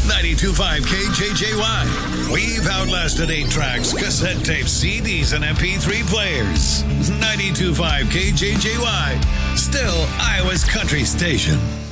92.5 KJJY. We've outlasted 8 tracks, cassette tapes, CDs, and MP3 players. 92.5 KJJY. Still Iowa's country station.